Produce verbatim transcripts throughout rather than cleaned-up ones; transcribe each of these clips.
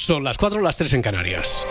Son las cuatro, las tres en Canarias.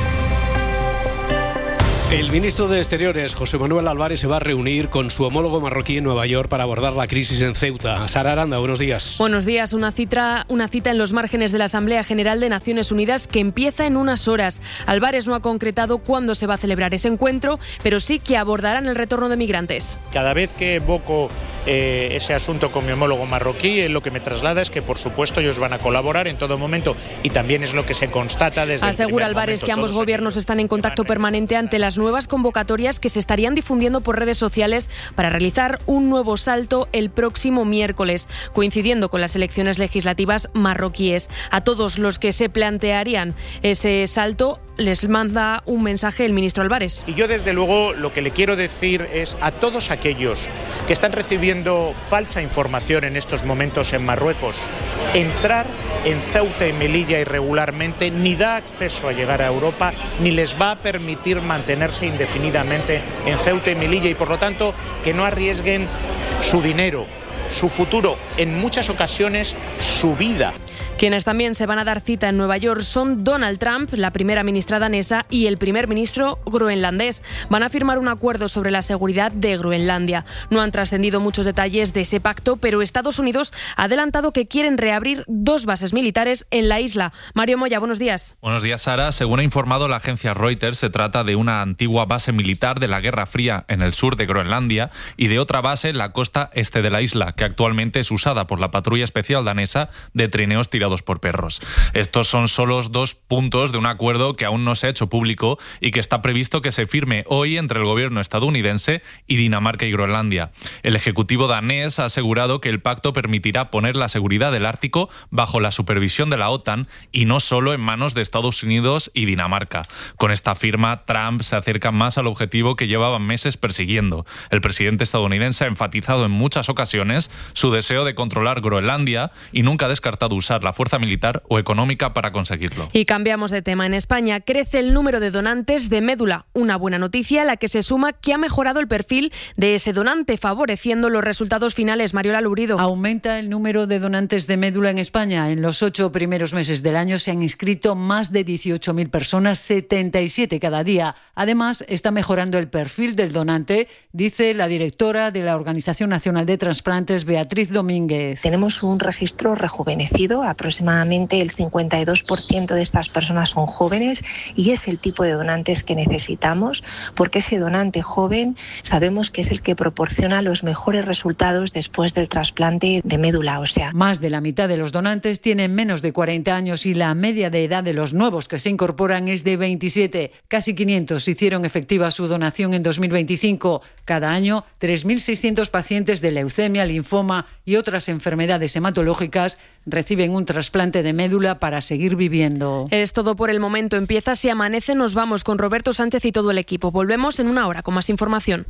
El ministro de Exteriores, José Manuel Álvarez, se va a reunir con su homólogo marroquí en Nueva York para abordar la crisis en Ceuta. Sara Aranda, buenos días. Buenos días. Una cita, una cita en los márgenes de la Asamblea General de Naciones Unidas que empieza en unas horas. Álvarez no ha concretado cuándo se va a celebrar ese encuentro, pero sí que abordarán el retorno de migrantes. Cada vez que evoco eh, ese asunto con mi homólogo marroquí, eh, lo que me traslada es que, por supuesto, ellos van a colaborar en todo momento y también es lo que se constata desde Asegura el primer Álvarez momento, que ambos gobiernos están en contacto permanente ante las nuevas convocatorias que se estarían difundiendo por redes sociales para realizar un nuevo salto el próximo miércoles, coincidiendo con las elecciones legislativas marroquíes. A todos los que se plantearían ese salto les manda un mensaje el ministro Álvarez. Y yo, desde luego, lo que le quiero decir es a todos aquellos que están recibiendo falsa información en estos momentos en Marruecos, entrar en Ceuta y Melilla irregularmente ni da acceso a llegar a Europa, ni les va a permitir mantenerse indefinidamente en Ceuta y Melilla y, por lo tanto, que no arriesguen su dinero, su futuro, en muchas ocasiones su vida. Quienes también se van a dar cita en Nueva York son Donald Trump, la primera ministra danesa, y el primer ministro groenlandés. Van a firmar un acuerdo sobre la seguridad de Groenlandia. No han trascendido muchos detalles de ese pacto, pero Estados Unidos ha adelantado que quieren reabrir dos bases militares en la isla. Mario Moya, buenos días. Buenos días, Sara. Según ha informado la agencia Reuters, se trata de una antigua base militar de la Guerra Fría en el sur de Groenlandia y de otra base en la costa este de la isla, que actualmente es usada por la patrulla especial danesa de trineos tirados por perros. Estos son solo dos puntos de un acuerdo que aún no se ha hecho público y que está previsto que se firme hoy entre el gobierno estadounidense y Dinamarca y Groenlandia. El ejecutivo danés ha asegurado que el pacto permitirá poner la seguridad del Ártico bajo la supervisión de la OTAN y no solo en manos de Estados Unidos y Dinamarca. Con esta firma, Trump se acerca más al objetivo que llevaban meses persiguiendo. El presidente estadounidense ha enfatizado en muchas ocasiones su deseo de controlar Groenlandia y nunca ha descartado usar la fuerza militar o económica para conseguirlo. Y cambiamos de tema. En España crece el número de donantes de médula. Una buena noticia a la que se suma que ha mejorado el perfil de ese donante, favoreciendo los resultados finales. Mariola Lurido. Aumenta el número de donantes de médula en España. En los ocho primeros meses del año se han inscrito más de dieciocho mil personas, setenta y siete cada día. Además, está mejorando el perfil del donante, dice la directora de la Organización Nacional de Trasplantes, Beatriz Domínguez. Tenemos un registro rejuvenecido. Aproximadamente el cincuenta y dos por ciento de estas personas son jóvenes y es el tipo de donantes que necesitamos, porque ese donante joven sabemos que es el que proporciona los mejores resultados después del trasplante de médula ósea. Más de la mitad de los donantes tienen menos de cuarenta años y la media de edad de los nuevos que se incorporan es de veintisiete. Casi quinientos hicieron efectiva su donación en dos mil veinticinco. Cada año, tres mil seiscientos pacientes de leucemia, linfoma y otras enfermedades hematológicas reciben un trasplante de médula para seguir viviendo. Es todo por el momento. Empieza Si Amanece. Nos vamos con Roberto Sánchez y todo el equipo. Volvemos en una hora con más información.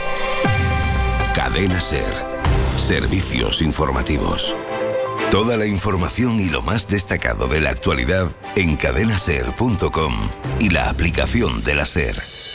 Cadena SER. Servicios informativos. Toda la información y lo más destacado de la actualidad en cadena ser punto com y la aplicación de la SER.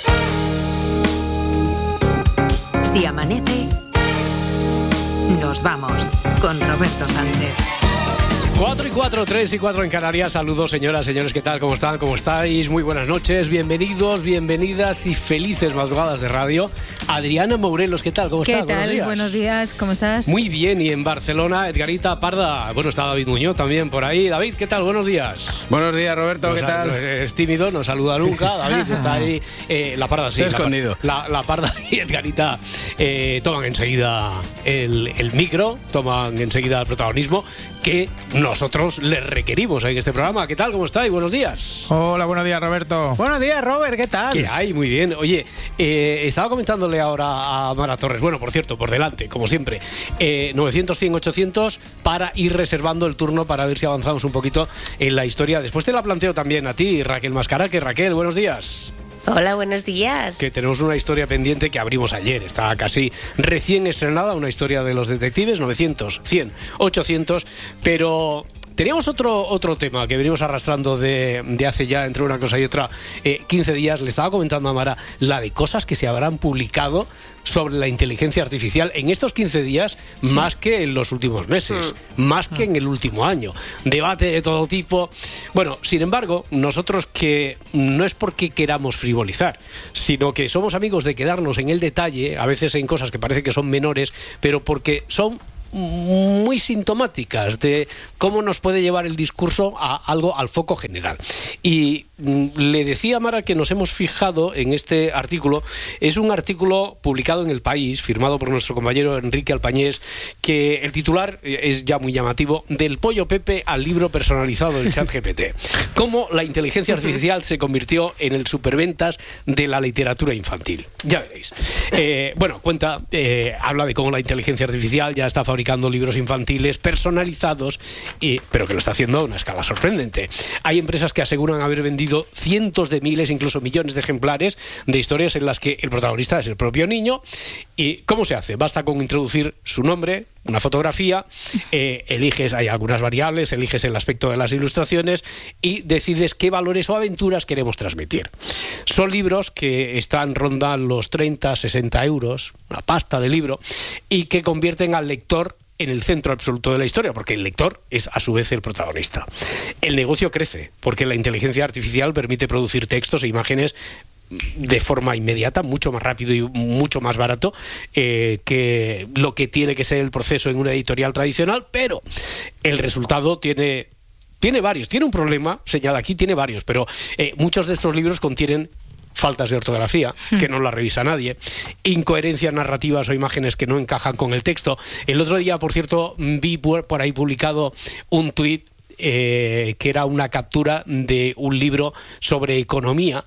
Si amanece, nos vamos con Roberto Sánchez. cuatro y cuatro, tres y cuatro en Canarias. Saludos, señoras, señores, ¿qué tal? ¿Cómo están? ¿Cómo estáis? Muy buenas noches, bienvenidos, bienvenidas y felices madrugadas de radio. Adriana Mourelos, ¿qué tal? ¿Cómo ¿Qué estás? tal? Buenos días. Buenos días, ¿cómo estás? Muy bien, y en Barcelona, Edgarita Parda. Bueno, está David Muñoz también por ahí. David, ¿qué tal? Buenos días. Buenos días, Roberto, Nos ¿qué ha, tal? Es tímido, no saluda nunca. David está ahí. Eh, la Parda sí. Estoy escondido. La, la Parda y Edgarita eh, toman enseguida el, el micro, toman enseguida el protagonismo que nosotros les requerimos en este programa. ¿Qué tal? ¿Cómo estáis? Buenos días. Hola, buenos días, Roberto. Buenos días, Robert, ¿qué tal? ¿Qué hay? Muy bien. Oye, eh, estaba comentándole ahora a Mara Torres, bueno, por cierto, por delante, como siempre, eh, novecientos, cien, ochocientos para ir reservando el turno para ver si avanzamos un poquito en la historia. Después te la planteo también a ti, Raquel Mascaraque. Raquel, buenos días. Hola, buenos días. Que tenemos una historia pendiente que abrimos ayer. Está casi recién estrenada, una historia de los detectives, novecientos, cien, ochocientos. Pero teníamos otro, otro tema que venimos arrastrando de, de hace ya, entre una cosa y otra, eh, quince días. Le estaba comentando a Mara la de cosas que se habrán publicado sobre la inteligencia artificial en estos quince días, sí. más que en los últimos meses, mm. más que en el último año. Debate de todo tipo. Bueno, sin embargo, nosotros, que no es porque queramos frivolizar, sino que somos amigos de quedarnos en el detalle, a veces en cosas que parece que son menores, pero porque son muy sintomáticas de cómo nos puede llevar el discurso a algo, al foco general. Y mm, le decía a Mara que nos hemos fijado en este artículo. Es un artículo publicado en El País, firmado por nuestro compañero Enrique Alpañés, que el titular es ya muy llamativo: del pollo Pepe al libro personalizado del ChatGPT. Cómo la inteligencia artificial se convirtió en el superventas de la literatura infantil. Ya veréis. Eh, bueno, cuenta, eh, habla de cómo la inteligencia artificial ya está fabricando libros infantiles personalizados, y, pero que lo está haciendo a una escala sorprendente. Hay empresas que aseguran haber vendido cientos de miles, incluso millones de ejemplares de historias en las que el protagonista es el propio niño. ¿Y cómo se hace? Basta con introducir su nombre, una fotografía, eh, eliges, hay algunas variables, eliges el aspecto de las ilustraciones y decides qué valores o aventuras queremos transmitir. Son libros que están rondan los treinta, sesenta euros, una pasta de libro, y que convierten al lector en el centro absoluto de la historia, porque el lector es a su vez el protagonista. El negocio crece porque la inteligencia artificial permite producir textos e imágenes de forma inmediata, mucho más rápido y mucho más barato eh, que lo que tiene que ser el proceso en una editorial tradicional, pero el resultado tiene, tiene varios. Tiene un problema, señala aquí, tiene varios, pero eh, muchos de estos libros contienen faltas de ortografía, que no la revisa nadie, incoherencias narrativas o imágenes que no encajan con el texto. El otro día, por cierto, vi por, por ahí publicado un tuit eh, que era una captura de un libro sobre economía,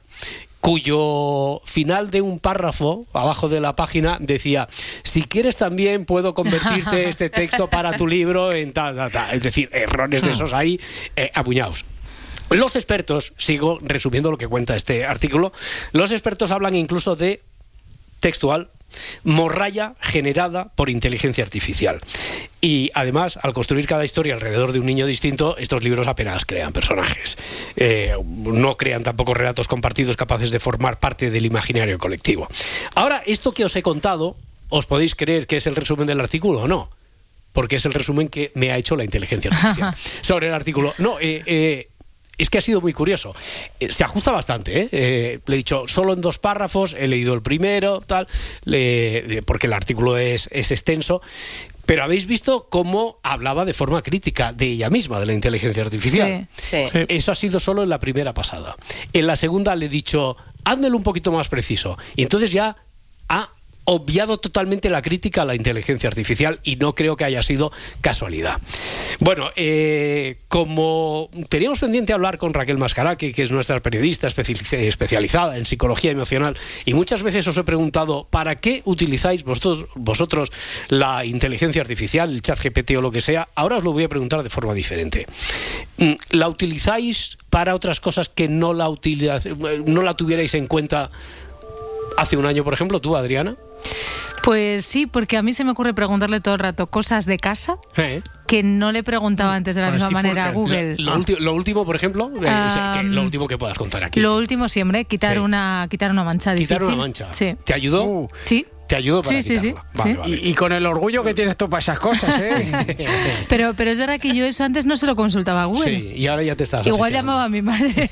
cuyo final de un párrafo abajo de la página decía: si quieres también puedo convertirte este texto para tu libro en tal, tal, tal. Es decir, errores de esos ahí eh, apuñados. Los expertos, sigo resumiendo lo que cuenta este artículo, los expertos hablan incluso de, textual, morralla generada por inteligencia artificial. Y además, al construir cada historia alrededor de un niño distinto, estos libros apenas crean personajes. Eh, no crean tampoco relatos compartidos capaces de formar parte del imaginario colectivo. Ahora, esto que os he contado, ¿os podéis creer que es el resumen del artículo o no? Porque es el resumen que me ha hecho la inteligencia artificial sobre el artículo. No, eh... eh es que ha sido muy curioso. Eh, se ajusta bastante, ¿eh? Eh, le he dicho, solo en dos párrafos, he leído el primero, tal, le, porque el artículo es, es extenso. Pero habéis visto cómo hablaba de forma crítica de ella misma, de la inteligencia artificial. Sí, sí. Eso ha sido solo en la primera pasada. En la segunda le he dicho, házmelo un poquito más preciso. Y entonces ya ha obviado totalmente la crítica a la inteligencia artificial, y no creo que haya sido casualidad. Bueno, eh, como teníamos pendiente hablar con Raquel Mascaraque, que es nuestra periodista especializada en psicología emocional, y muchas veces os he preguntado ¿para qué utilizáis vosotros, vosotros la inteligencia artificial, el ChatGPT o lo que sea? Ahora os lo voy a preguntar de forma diferente. ¿La utilizáis para otras cosas que no la, utiliz- no la tuvierais en cuenta hace un año, por ejemplo, tú, Adriana? Pues sí, porque a mí se me ocurre preguntarle todo el rato cosas de casa ¿Eh? que no le preguntaba antes de la misma manera a Google. Lo, lo, ulti- lo último, por ejemplo, eh, um, que, lo último que puedas contar aquí. Lo último siempre, quitar sí. una quitar una mancha difícil. Quitar una mancha. Sí. ¿Te ayudó? Uh. Sí. Te ayudo para sí, quitarla. Sí, sí. Vale, sí. vale. Y, y con el orgullo que tienes tú para esas cosas, ¿eh? pero, pero es verdad que yo eso antes no se lo consultaba a Google. Sí, y ahora ya te estás Igual aficionando. llamaba a mi madre.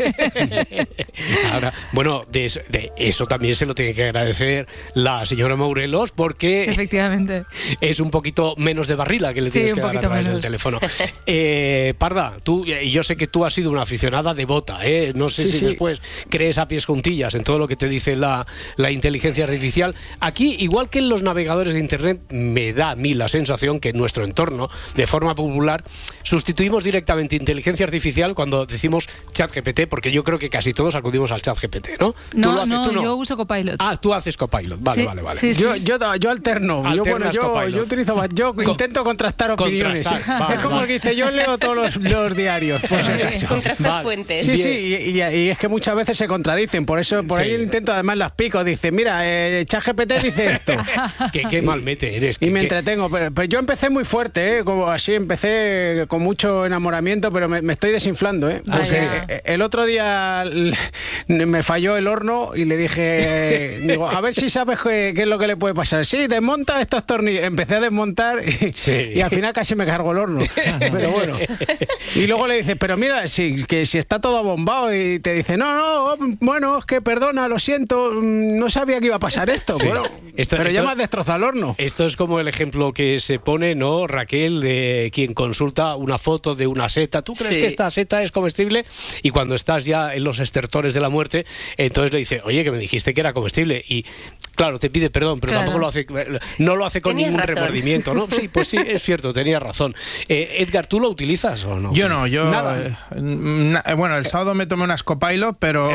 Ahora, bueno, de eso, de eso también se lo tiene que agradecer la señora Mourelos, porque efectivamente es un poquito menos de barrila que le sí, tienes que dar a través menos. del teléfono. Eh, Parda, tú, y yo sé que tú has sido una aficionada devota, ¿eh? No sé sí, si sí. después crees a pies juntillas en todo lo que te dice la, la inteligencia artificial. Aquí, igual que en los navegadores de Internet, me da a mí la sensación que en nuestro entorno, de forma popular, sustituimos directamente inteligencia artificial cuando decimos ChatGPT, porque yo creo que casi todos acudimos al ChatGPT, ¿no? No, ¿Tú lo haces? no, ¿Tú no? yo uso Copilot. Ah, tú haces Copilot. Vale, sí, vale, vale. Sí, sí. Yo, yo, yo alterno. Yo, bueno, yo, Copilot. yo utilizo, yo Con- intento contrastar opiniones. contrastar, ¿sí? vale, es como vale. el que dice, yo leo todos los, los diarios, por si acaso. Contrastas Vale. fuentes. Sí, Bien. sí, y, y- y es que muchas veces se contradicen, por eso por Sí. ahí intento además las pico, dice, mira, eh, ChatGPT dice esto. que qué mal mete eres. Y que, me que... entretengo. Pero, pero yo empecé muy fuerte, ¿eh? Como así, empecé con mucho enamoramiento, pero me, me estoy desinflando, ¿eh? Porque el otro día me falló el horno y le dije, digo, a ver si sabes qué, qué es lo que le puede pasar. Sí, desmonta estos tornillos. Empecé a desmontar y, sí. y al final casi me cargo el horno. Pero bueno. Y luego le dices, pero mira, si, que si está todo abombado, y te dice, no, no, bueno, es que perdona, lo siento, no sabía que iba a pasar esto. Sí. Bueno, esto, pero esto, ya me has destrozado el horno. Esto es como el ejemplo que se pone, ¿no, Raquel, de quien consulta una foto de una seta? ¿Tú crees sí. que esta seta es comestible? Y cuando estás ya en los estertores de la muerte, entonces le dice, oye, que me dijiste que era comestible. Y claro, te pide perdón, pero claro. tampoco lo hace, no lo hace con Tenías ningún razón. remordimiento, ¿no? Sí, pues sí, es cierto, tenía razón. Eh, Edgar, ¿tú lo utilizas o no? Yo no, yo... Nada. Eh, na, bueno, el sábado me tomé unas Copilot, pero...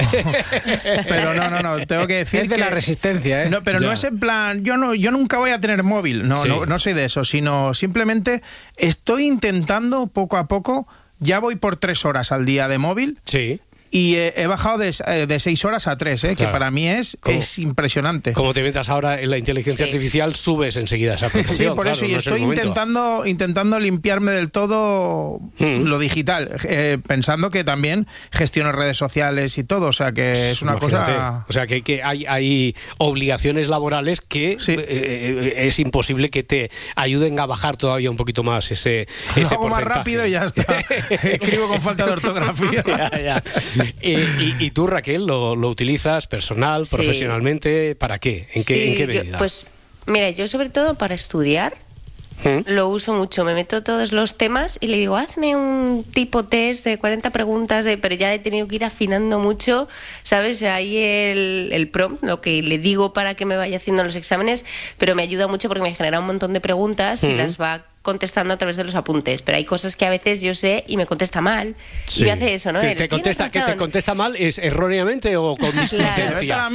pero no, no, no, tengo que decir es de que... la resistencia, ¿eh? No, pero ya. no es en plan, yo no, yo nunca voy a tener móvil, no, sí. no, no soy de eso, sino simplemente estoy intentando poco a poco, ya voy por tres horas al día de móvil. Sí. Y eh, he bajado de, eh, de seis horas a tres, eh, claro. que para mí es, es impresionante. Como te metas ahora en la inteligencia sí. artificial, subes enseguida esa proporción. Sí, por claro, eso, y no estoy intentando, intentando limpiarme del todo mm. lo digital, eh, pensando que también gestiono redes sociales y todo, o sea que es una Imagínate. cosa... O sea que, que hay, hay obligaciones laborales que sí. eh, es imposible que te ayuden a bajar todavía un poquito más ese, lo ese hago porcentaje. más rápido y ya está. Escribo con falta de ortografía. ya, ya. Eh, y, y tú, Raquel, ¿lo, lo utilizas personal, sí. profesionalmente? ¿Para qué? ¿En qué, sí, ¿en qué medida? Yo, pues mira, yo sobre todo para estudiar ¿Mm? lo uso mucho. Me meto todos los temas y le digo, hazme un tipo test de cuarenta preguntas, de, pero ya he tenido que ir afinando mucho, ¿sabes? Ahí el, el prompt, lo que le digo para que me vaya haciendo los exámenes, pero me ayuda mucho porque me genera un montón de preguntas ¿Mm? y las va contestando a través de los apuntes, pero hay cosas que a veces yo sé y me contesta mal sí. y me hace eso, ¿no? ¿Que te, contesta, ¿Que te contesta mal es erróneamente o con displicencia? Claro.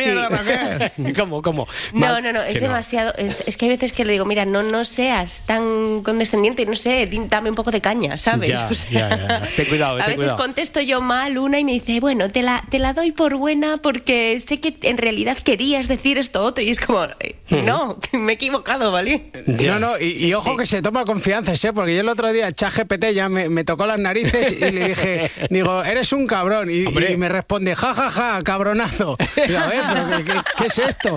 Sí. ¿Cómo, cómo? No, no, no, es demasiado, no. Es, es que hay veces que le digo, mira, no, no seas tan condescendiente, no sé, dame un poco de caña, ¿sabes? Ya, o sea, ya, ya. Ten cuidado, a ten veces cuidado. contesto yo mal una y me dice, bueno, te la, te la doy por buena porque sé que en realidad querías decir esto otro, y es como, no, me he equivocado, ¿vale? No, no, y, sí, y ojo sí. que se toma confianza, ¿eh? Porque yo el otro día ChatGPT ya me, me tocó las narices y le dije, digo, eres un cabrón, y, y me responde, ja, ja, ja, cabronazo. Digo, a ver, pero ¿qué, qué, qué es esto?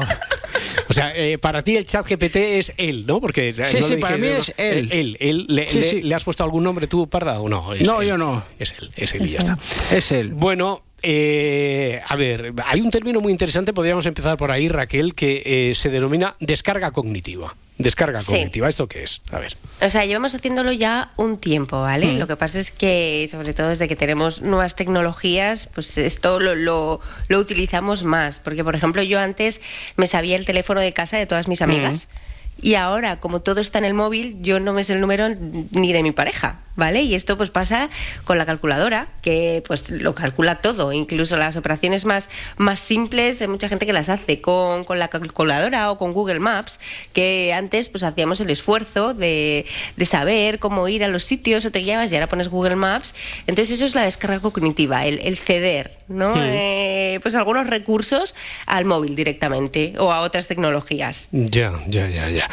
O sea, eh, para ti el ChatGPT es él, ¿no? Porque sí, no sí, dije, para mí es él. Él, él le, sí, le, sí. ¿Le has puesto algún nombre tú, Parda, o no? Es no, él. yo no. Es él, es él y ya está. Es él. Bueno... Eh, a ver, hay un término muy interesante, podríamos empezar por ahí, Raquel, que eh, se denomina descarga cognitiva. Descarga sí. cognitiva, ¿esto qué es? A ver. O sea, llevamos haciéndolo ya un tiempo, ¿vale? Mm. Lo que pasa es que, sobre todo desde que tenemos nuevas tecnologías, pues esto lo, lo, lo utilizamos más. Porque, por ejemplo, yo antes me sabía el teléfono de casa de todas mis amigas. Mm. Y ahora, como todo está en el móvil, yo no me sé el número ni de mi pareja, ¿vale? Y esto pues pasa con la calculadora, que pues lo calcula todo, incluso las operaciones más, más simples, hay mucha gente que las hace con, con la calculadora o con Google Maps, que antes pues hacíamos el esfuerzo de, de saber cómo ir a los sitios o te guiabas y ahora pones Google Maps. Entonces eso es la descarga cognitiva, el, el ceder, ¿no? Sí. Eh, pues algunos recursos al móvil directamente o a otras tecnologías. Ya, ya, ya, ya.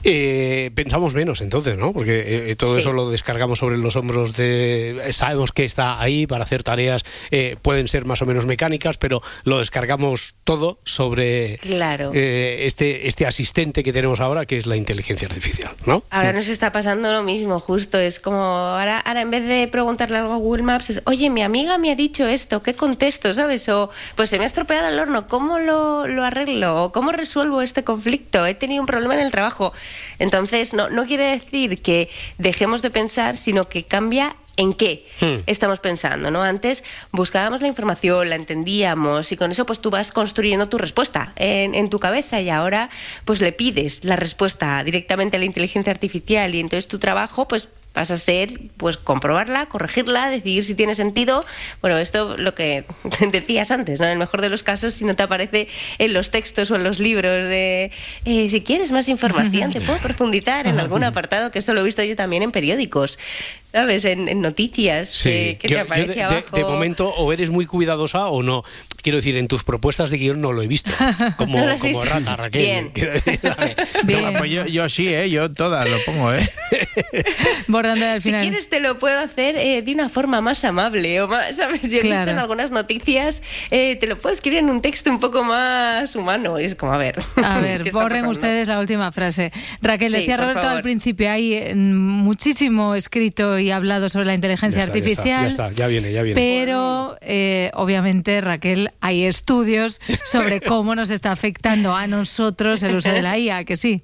Eh, pensamos menos entonces, ¿no? Porque eh, todo sí. eso lo descargamos sobre los hombros de... Sabemos que está ahí para hacer tareas, eh, pueden ser más o menos mecánicas, pero lo descargamos todo sobre claro. eh, este, este asistente que tenemos ahora, que es la inteligencia artificial, ¿no? Ahora nos está pasando lo mismo, justo. Es como, ahora, ahora en vez de preguntarle algo a Google Maps, es, oye, mi amiga me ha dicho esto, ¿qué contesto? ¿Sabes? O, pues se me ha estropeado el horno, ¿cómo lo, lo arreglo? ¿O cómo resuelvo este conflicto? He tenido un problema en el trabajo. Entonces, no, no quiere decir que dejemos de pensar, sino que cambia en qué hmm. estamos pensando, ¿no? Antes buscábamos la información, la entendíamos y con eso pues tú vas construyendo tu respuesta en, en tu cabeza y ahora pues le pides la respuesta directamente a la inteligencia artificial y entonces tu trabajo pues vas a ser, pues, comprobarla, corregirla, decidir si tiene sentido. Bueno, esto lo que decías antes, ¿no? En el mejor de los casos, si no te aparece en los textos o en los libros de eh, si quieres más información, te puedo profundizar en algún apartado, que eso lo he visto yo también en periódicos, ¿sabes? En, en noticias, sí. eh, que yo, te aparece yo de, abajo. De, de momento, o eres muy cuidadosa o no. quiero decir, en tus propuestas de guión no lo he visto. Como, ¿No lo has como visto? rata, Raquel. Bien. Quiero decir, No, pues yo, yo sí, ¿eh? Yo todas lo pongo, ¿eh? Borrando al final. Si quieres te lo puedo hacer eh, de una forma más amable o más, ¿sabes? Yo he Claro. visto en algunas noticias, eh, te lo puedo escribir en un texto un poco más humano. Es como, a ver. A ver, ¿qué está borren pasando? ustedes la última frase. Raquel, Sí, decía por Roberto favor. al principio, hay eh, muchísimo escrito y hablado sobre la inteligencia Ya está, ya está, artificial. ya está, ya viene, ya viene. Pero, eh, obviamente, Raquel, hay estudios sobre cómo nos está afectando a nosotros el uso de la I A, que sí.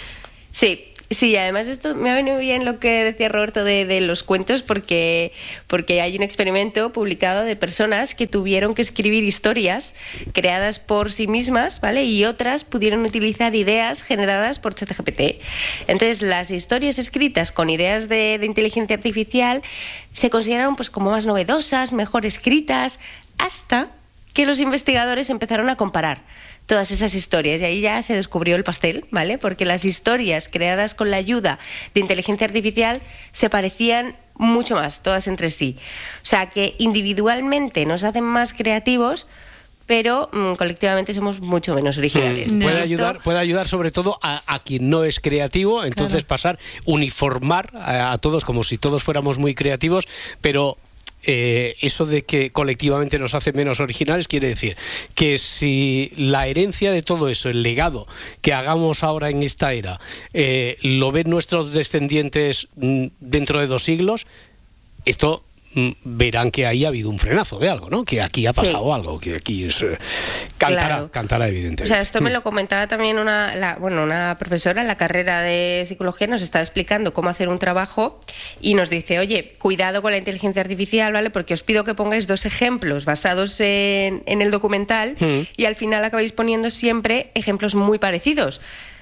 Sí. Sí, además esto me ha venido bien lo que decía Roberto de, de los cuentos porque, porque hay un experimento publicado de personas que tuvieron que escribir historias creadas por sí mismas, ¿vale? Y otras pudieron utilizar ideas generadas por ChatGPT. Entonces, las historias escritas con ideas de, de inteligencia artificial se consideraron pues como más novedosas, mejor escritas, hasta que los investigadores empezaron a comparar todas esas historias y ahí ya se descubrió el pastel, ¿vale? Porque las historias creadas con la ayuda de inteligencia artificial se parecían mucho más, todas entre sí. O sea, que individualmente nos hacen más creativos, pero mmm, colectivamente somos mucho menos originales. Mm, puede, Esto- ayudar, puede ayudar sobre todo a, a quien no es creativo, entonces Claro. pasar, uniformar a, a todos como si todos fuéramos muy creativos, pero... Eh, eso de que colectivamente nos hace menos originales quiere decir que si la herencia de todo eso, el legado que hagamos ahora en esta era, eh, lo ven nuestros descendientes mm, dentro de dos siglos, esto mm, verán que ahí ha habido un frenazo de algo, ¿no? Que aquí ha pasado Sí. algo, que aquí es eh, cantará, Claro. cantará O evidentemente. sea, esto me lo comentaba también una, la- bueno, una profesora en la carrera de psicología, nos estaba explicando cómo hacer un trabajo y nos dice, oye, cuidado con la inteligencia artificial, ¿vale? Porque os pido que pongáis dos ejemplos basados en, en el documental Mm. y al final acabáis poniendo siempre ejemplos muy parecidos.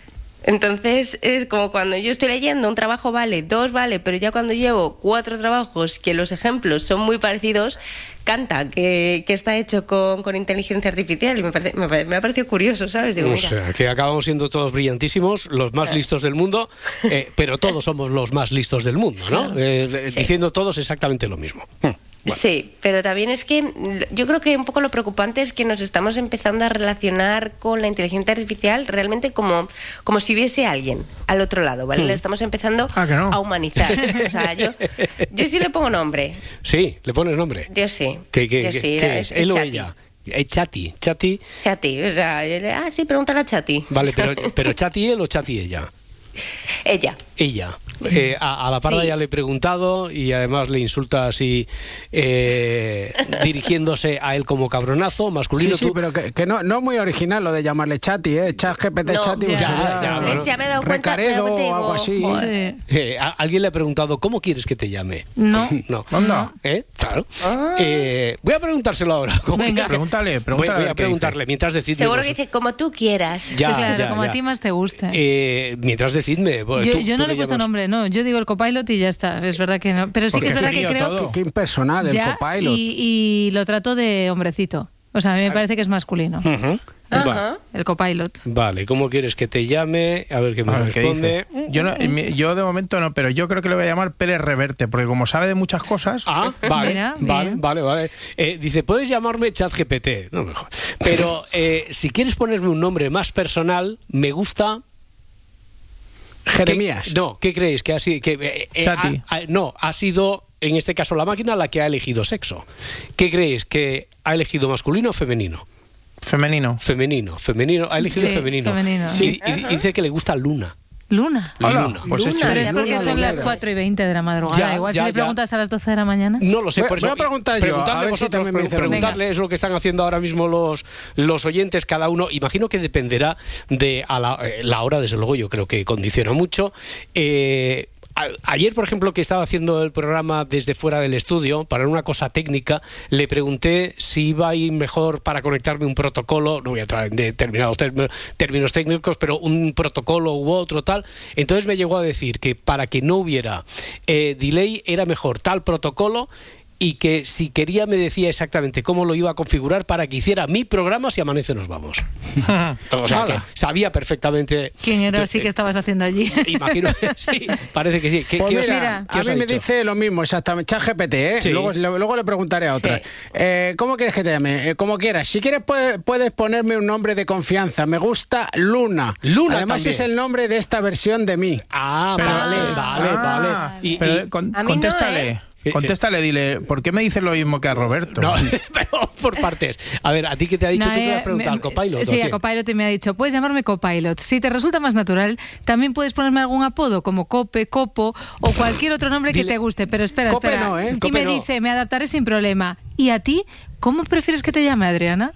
Entonces es como cuando yo estoy leyendo un trabajo vale, dos vale, pero ya cuando llevo cuatro trabajos que los ejemplos son muy parecidos, canta que, que está hecho con, con inteligencia artificial y me, parece, me, pare- me ha parecido curioso, ¿sabes? Digo, O mira, sea, que acabamos siendo todos brillantísimos, los más listos del mundo, eh, pero todos somos los más listos del mundo, ¿no? Eh, Sí. Diciendo todos exactamente lo mismo. Hmm. Bueno. Sí, pero también es que mm, yo creo que un poco lo preocupante es que nos estamos empezando a relacionar con la inteligencia artificial realmente como, como si hubiese alguien al otro lado, ¿vale? Hmm. Le estamos empezando Ah, que no. a humanizar. O sea, yo, yo sí le pongo nombre. Sí, le pones nombre. Yo sí. ¿Qué, qué- yo qué- sí. qué es- es? ¿Él o Chati. ella? Eh, Chati, Chati. Chati. O sea, yo le- ah, sí, pregúntale a Chati. Vale, pero, pero Chati él o Chati ella. Ella. Ella. Eh, a, a la parda Sí. ya le he preguntado y además le insulta así, eh, dirigiéndose a él como cabronazo, masculino. Sí, sí, tú- pero que, que no, no muy original lo de llamarle Chati, ¿eh? Chat G P T, No, Chati, ya, pues sería ya, bueno. Ya me he dado cuenta, me he Recaredo dado cuenta y o algo digo, así. joder. Sí. Eh, a- alguien le ha preguntado, ¿cómo quieres que te llame? No. No. Anda. ¿Eh? Claro. Ah. Eh, voy a preguntárselo ahora. ¿Cómo Venga. quieres que- Pregúntale, Voy, pregúntale voy a ver a qué preguntarle, mientras decidme. Seguro vos- que dice, como tú quieras. Ya, claro, ya, como ya. a ti más te guste. Eh, mientras decidme. pues, yo tú- yo tú no le he puesto llamas- nombre, no. Yo digo el copilot y ya está. Es verdad que no. Pero sí Porque que es verdad es que frío creo todo. Qué impersonal el ya copilot. y, y lo trato de hombrecito. O sea, a mí me parece que es masculino. Ujú. Ajá. Va- El copilot. Vale, ¿cómo quieres que te llame? A ver qué me A ver, ¿qué responde. dice? Yo, no- mi- yo de momento no, pero yo creo que le voy a llamar Pérez Reverte, porque como sabe de muchas cosas... Ah, vale, Mira, vale, bien. vale, vale. Eh, dice, puedes llamarme ChatGPT. No, mejor. Pero eh, si quieres ponerme un nombre más personal, me gusta... Jeremías. ¿Qué- no, ¿qué creéis? Que ha sido, que, eh, eh, Chati. ha- ha- no, ha sido en este caso la máquina la que ha elegido sexo. ¿Qué creéis? ¿Que ha elegido masculino o femenino? Femenino. Femenino, femenino, ha elegido Sí, femenino. femenino. Y, y dice que le gusta Luna. Luna. Hola, Luna. pues Luna. hecho. Pero es porque Luna son las negra. cuatro y veinte de la madrugada. Ya, Igual ya, si le ya. preguntas a las doce de la mañana. No lo sé, Voy- por eso. voy a preguntar yo, preguntadle a ver si vosotros, también me pre- dicen lo mismo. preguntadle, es lo que están haciendo ahora mismo los, los oyentes, cada uno. Imagino que dependerá de a la, eh, la hora, desde luego, yo creo que condiciona mucho. Eh, a- Ayer, por ejemplo, que estaba haciendo el programa desde fuera del estudio, para una cosa técnica, le pregunté si iba a ir mejor para conectarme un protocolo, no voy a entrar en determinados términos, términos técnicos, pero un protocolo u otro tal. Entonces me llegó a decir que para que no hubiera eh, delay era mejor tal protocolo y que si quería me decía exactamente cómo lo iba a configurar para que hiciera mi programa Si Amanece Nos Vamos. O sea, que sabía perfectamente... ¿Quién era así que estabas haciendo allí? Imagino, sí, parece que sí. ¿Qué, pues ¿qué mira, os, ¿qué a os mí ha me dicho? dice lo mismo, exactamente. ChatGPT, ¿eh? Sí. Luego, luego le preguntaré a otra. Sí. Eh, ¿Cómo quieres que te llame? Eh, como quieras. Si quieres puedes, puedes ponerme un nombre de confianza. Me gusta Luna. Luna Además también. es el nombre de esta versión de mí. Ah, Pero- vale, vale, Ah, vale. Y, pero y- con- A mí no, contéstale. ¿eh? Contéstale, dile, ¿por qué me dices lo mismo que a Roberto? No, pero por partes. A ver, ¿a ti qué te ha dicho? No, ¿Tú qué eh, le has preguntado? me- ¿Al Copilot? Sí, o a qué? Copilot y me ha dicho, puedes llamarme Copilot. Si te resulta más natural, también puedes ponerme algún apodo como Cope, Copo o cualquier otro nombre que Dile- te guste. Pero espera, Cope espera. no, ¿eh? Y Cope me no. dice, me adaptaré sin problema. ¿Y a ti? ¿Cómo prefieres que te llame, Adriana?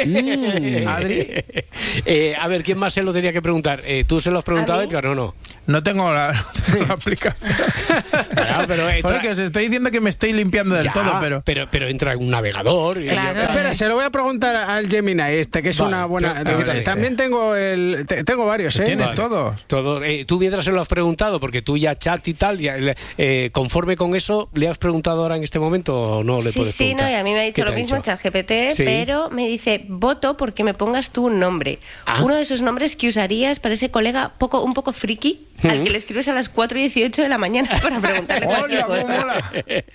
Mm. Adri, Eh, a ver, ¿quién más se lo tenía que preguntar? Eh, ¿Tú se lo has preguntado, ¿A mí? Edgar, o no? no tengo la, no tengo la aplicación. Claro, pero entra- Porque os estoy diciendo que me estoy limpiando del Ya, todo, pero... pero... pero entra en un navegador. y- Claro. Espera, se lo voy a preguntar al Gemini este, que es Vale, una buena... pregúntale. También tengo el... te- Tengo varios, ¿eh? Tienes Vale. todos. Todo, eh, tú mientras se lo has preguntado, porque tú ya chat y tal, ya, eh, conforme con eso, ¿le has preguntado ahora en este momento o no le Sí, puedes sí, preguntar? no, y a mí me ha ¿Qué dicho te lo mismo en dicho? ChatGPT, Sí. pero me dice, voto porque me pongas tú un nombre. Ah. Uno de esos nombres que usarías para ese colega poco, un poco friki, al que le escribes a las cuatro y dieciocho de la mañana para preguntarle cualquier ¡Hola, cómo cosa. mola!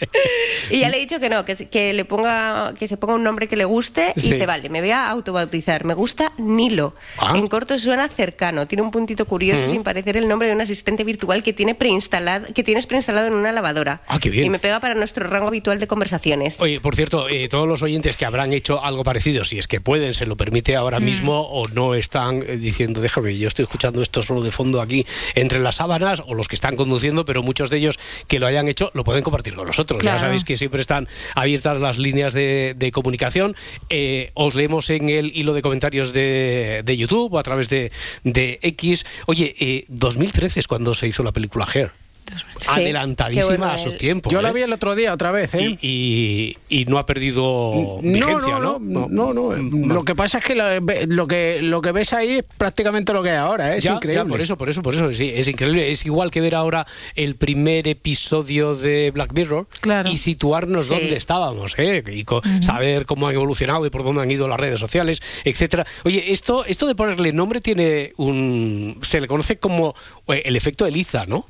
Y ya le he dicho que no, que, se- que le ponga, que se ponga un nombre que le guste y Sí. dice, vale, me voy a autobautizar. Me gusta Nilo. Ah. En corto suena cercano, tiene un puntito curioso sin parecer el nombre de un asistente virtual que tiene preinstalado, que tienes preinstalado en una lavadora. Ah, qué bien. Y me pega para nuestro rango habitual de conversaciones. Oye, por cierto, eh, todos los oyentes que habrán hecho algo parecido, si es que pueden, se lo permite ahora mismo, o no están eh, diciendo, déjame, yo estoy escuchando esto solo de fondo aquí entre las sábanas, o los que están conduciendo, pero muchos de ellos que lo hayan hecho lo pueden compartir con nosotros. Claro. Ya sabéis que siempre están abiertas las líneas de, de comunicación. Eh, os leemos en el hilo de comentarios de, de YouTube o a través de, de X. Oye, eh, dos mil trece es cuando se hizo la película Hair. Sí, Adelantadísima qué bueno, a su el- tiempo. Yo ¿eh? la vi el otro día otra vez, ¿eh? Y, y, y no ha perdido vigencia, no, ¿no? no, no, no. Lo que pasa es que lo, lo que lo que ves ahí es prácticamente lo que hay ahora, ¿eh? Es Ya, increíble. ya, por eso, por eso, por eso, sí, es increíble. Es igual que ver ahora el primer episodio de Black Mirror Claro. y situarnos Sí. dónde estábamos, ¿eh? Y co- saber cómo han evolucionado y por dónde han ido las redes sociales, etcétera. Oye, esto, esto de ponerle nombre tiene un, se le conoce como eh, el efecto Eliza, ¿no?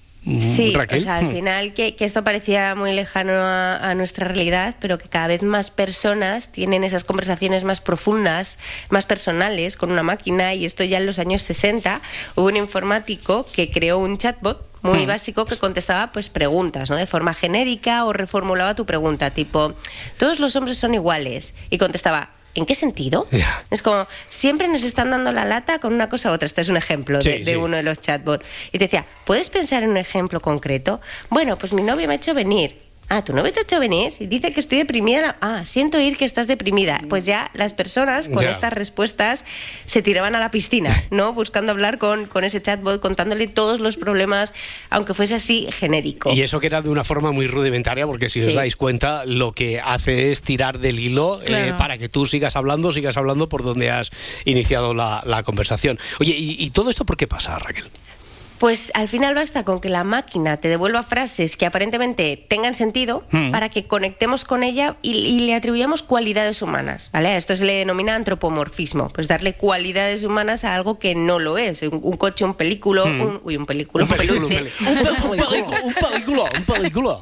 Sí, Raquel. o sea, al final que, que esto parecía muy lejano a, a nuestra realidad, pero que cada vez más personas tienen esas conversaciones más profundas, más personales con una máquina, y esto ya en los años sesenta hubo un informático que creó un chatbot muy básico que contestaba pues preguntas, ¿no? De forma genérica, o reformulaba tu pregunta, tipo, ¿todos los hombres son iguales? Y contestaba, ¿en qué sentido? Ya. Es como, siempre nos están dando la lata con una cosa u otra. Este es un ejemplo de, Sí, de sí. uno de los chatbots. Y te decía, ¿puedes pensar en un ejemplo concreto? Bueno, pues mi novio me ha hecho venir. Ah, ¿tu novio te ha hecho venir? Y dice que estoy deprimida. Ah, siento oír que estás deprimida. Pues ya las personas con Ya. estas respuestas se tiraban a la piscina, ¿no? Buscando hablar con, con ese chatbot, contándole todos los problemas, aunque fuese así genérico. Y eso que era de una forma muy rudimentaria, porque si Sí. os dais cuenta, lo que hace es tirar del hilo eh, Claro. para que tú sigas hablando, sigas hablando por donde has iniciado la, la conversación. Oye, ¿y, y todo esto por qué pasa, Raquel? Pues al final basta con que la máquina te devuelva frases que aparentemente tengan sentido para que conectemos con ella y, y le atribuyamos cualidades humanas, ¿vale? A esto se le denomina antropomorfismo, pues darle cualidades humanas a algo que no lo es. Un, un coche, un película, un, uy, un película, un, película, peluche, un pel- un pel- un película, un película, un película.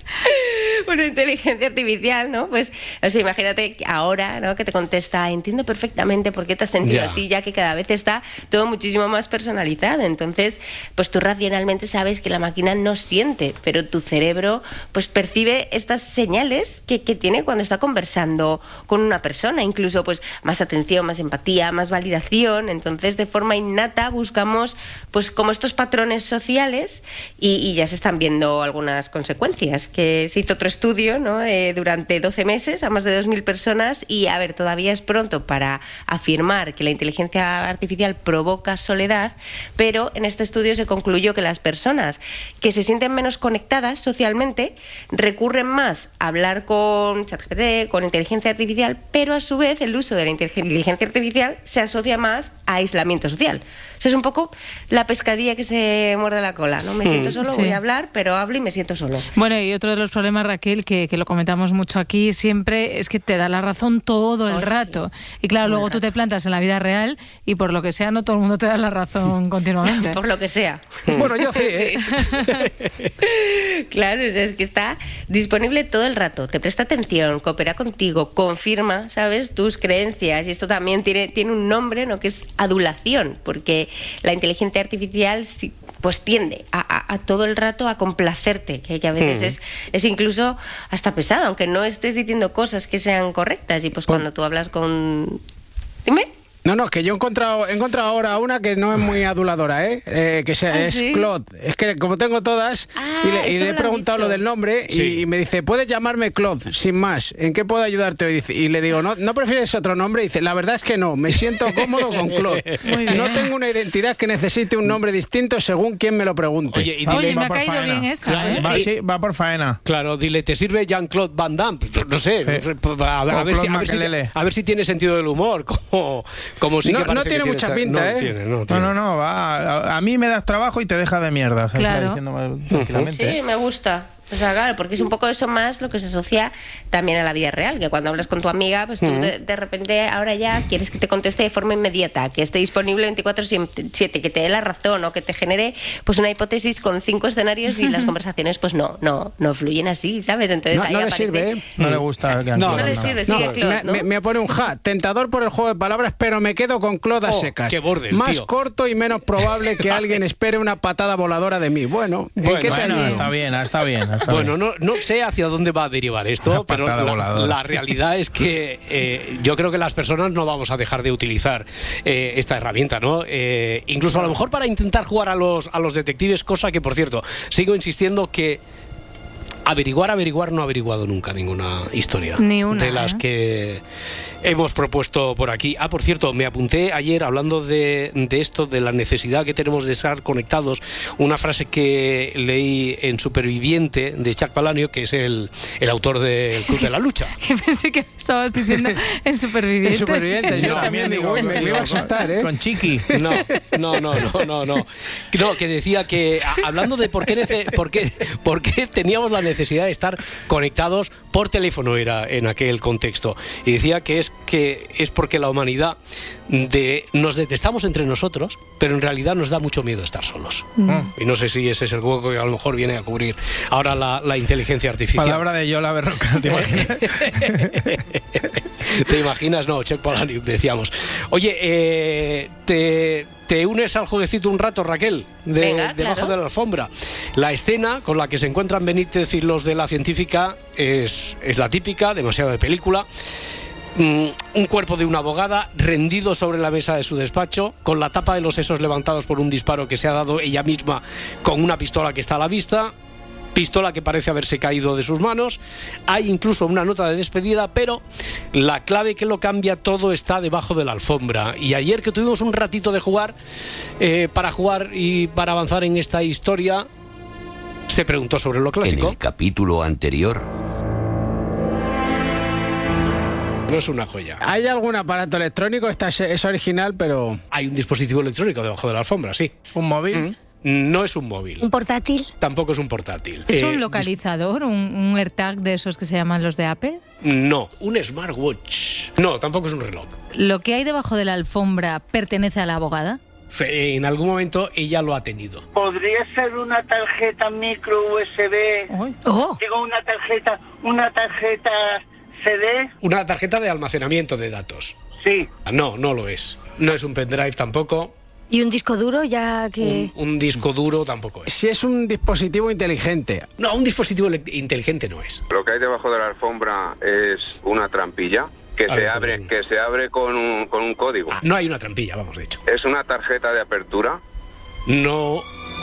una inteligencia artificial, ¿no? Pues, o sea, imagínate que ahora, ¿no? Que te contesta, entiendo perfectamente por qué te has sentido Ya. así, ya que cada vez está todo muchísimo más personalizado. Entonces, pues tú racionalmente sabes que la máquina no siente, pero tu cerebro, pues percibe estas señales que, que tiene cuando está conversando con una persona, incluso, pues, más atención, más empatía, más validación. Entonces, de forma innata buscamos, pues, como estos patrones sociales, y, y ya se están viendo algunas consecuencias. Que se hizo otro estudio, ¿no? Eh, durante doce meses a más de dos mil personas, y a ver, todavía es pronto para afirmar que la inteligencia artificial provoca soledad, pero en este estudio se concluyó que las personas que se sienten menos conectadas socialmente recurren más a hablar con ChatGPT, con inteligencia artificial, pero a su vez el uso de la inteligencia artificial se asocia más a aislamiento social. O sea, es un poco la pescadilla que se muerde la cola, ¿no? Me siento solo, Sí. voy a hablar, pero hablo y me siento solo. Bueno, y otro de los problemas, Raquel, Raquel, que, que lo comentamos mucho aquí, siempre es que te da la razón todo el oh, rato. Sí. Y claro, luego tú te plantas en la vida real y por lo que sea, no todo el mundo te da la razón continuamente. Por lo que sea. Bueno, yo sí, ¿eh? Claro, es que está disponible todo el rato, te presta atención, coopera contigo, confirma, ¿sabes?, tus creencias. Y esto también tiene, tiene un nombre, ¿no?, que es adulación, porque la inteligencia artificial pues tiende a, a, a todo el rato a complacerte, que, que a veces mm. es, es incluso hasta pesado, aunque no estés diciendo cosas que sean correctas. Y pues cuando tú hablas con... Dime. No, no, que yo he encontrado, he encontrado ahora una que no es muy aduladora, ¿eh? eh que se, ¿Ah, es sí? Claude. Es que como tengo todas, ah, y le, y le he preguntado lo del nombre, sí. y, y me dice, puedes llamarme Claude, sin más, ¿en qué puedo ayudarte hoy? Y le digo, ¿no, ¿no prefieres otro nombre? Y dice, la verdad es que no, me siento cómodo con Claude. No tengo una identidad que necesite un nombre distinto según quien me lo pregunte. Oye, y dile, Oye me ha caído faena. bien eso, claro, ¿eh? Va, sí. Sí, va por faena. Claro, dile, ¿te sirve Jean-Claude Van Damme? No sé, sí. a, a, a, ver si, a, ver si, a ver si tiene sentido del humor, como, como sí no, que parece no tiene que mucha tiene, pinta, no ¿eh? Tiene, no, tiene. no, no, no, va. A, a mí me das trabajo y te deja de mierda. O sea, claro. Tranquilamente. Sí, me gusta. O sea, claro, porque es un poco eso más lo que se asocia también a la vida real, que cuando hablas con tu amiga, pues tú uh-huh. de, de repente ahora ya quieres que te conteste de forma inmediata, que esté disponible veinticuatro siete, que te dé la razón o que te genere pues una hipótesis con cinco escenarios y las conversaciones pues no no no fluyen así, ¿sabes? Entonces no, ahí no aparece... le sirve, ¿eh? No le gusta. No, no, no le sirve, sigue no, Claude, ¿no? Me, me pone un ja, tentador por el juego de palabras, pero me quedo con Claude a oh, secas. Qué borde, Más tío. corto y menos probable que alguien espere una patada voladora de mí. Bueno, ¿en bueno, qué te bueno está bien, está bien. Está bueno, bien. no, no sé hacia dónde va a derivar esto, pero la, la realidad es que eh, yo creo que las personas no vamos a dejar de utilizar eh, esta herramienta, ¿no? Eh, incluso a lo mejor para intentar jugar a los, a los detectives, cosa que, por cierto, sigo insistiendo que averiguar, averiguar, no ha averiguado nunca ninguna historia. Ni una, de las ¿eh? que hemos propuesto por aquí. Ah, por cierto, me apunté ayer hablando de, de esto, de la necesidad que tenemos de estar conectados, una frase que leí en Superviviente de Chuck Palahniuk, que es el, el autor del Club de la Lucha. Que pensé que estabas diciendo en Superviviente. En Superviviente, yo no, también digo, me, me iba a asustar, ¿eh? Con Chiqui. No, no, no, no, no, no. No, que decía que, a, hablando de por qué, nece, por, qué, por qué teníamos la necesidad de estar conectados por teléfono, era en aquel contexto. Y decía que es que es porque la humanidad de, nos detestamos entre nosotros, pero en realidad nos da mucho miedo estar solos. Mm. Y no sé si ese es el hueco que a lo mejor viene a cubrir ahora la, la inteligencia artificial. Palabra de Yola Berrocal, ¿te imaginas? ¿Te imaginas? No, Chuck Palahniuk, decíamos. Oye, eh, te... ¿Te unes al jueguecito un rato, Raquel? De, Venga, debajo claro. de la alfombra. La escena con la que se encuentran Benítez y los de la científica es, es la típica, demasiado de película. Mm, un cuerpo de una abogada rendido sobre la mesa de su despacho, con la tapa de los sesos levantados por un disparo que se ha dado ella misma con una pistola que está a la vista. Pistola que parece haberse caído de sus manos. Hay incluso una nota de despedida, pero la clave que lo cambia todo está debajo de la alfombra. Y ayer que tuvimos un ratito de jugar, eh, para jugar y para avanzar en esta historia, se preguntó sobre lo clásico. En el capítulo anterior... No es una joya. ¿Hay algún aparato electrónico? Esta es, es original, pero... Hay un dispositivo electrónico debajo de la alfombra, sí. ¿Un móvil? ¿Mm? No es un móvil. ¿Un portátil? Tampoco es un portátil. ¿Es eh, un localizador, un, un AirTag de esos que se llaman los de Apple? No, un smartwatch. No, tampoco es un reloj. ¿Lo que hay debajo de la alfombra pertenece a la abogada? En algún momento ella lo ha tenido. ¿Podría ser una tarjeta micro U S B? Oh. Digo, una tarjeta, una tarjeta C D. Una tarjeta de almacenamiento de datos. Sí. No, no lo es. No es un pendrive tampoco. ¿Y un disco duro ya que...? Un, un disco duro tampoco es. Si es un dispositivo inteligente. No, un dispositivo inteligente no es. Lo que hay debajo de la alfombra es una trampilla que A se ver, abre un... que se abre con un, con un código. Ah, no hay una trampilla, vamos, de hecho. ¿Es una tarjeta de apertura? No...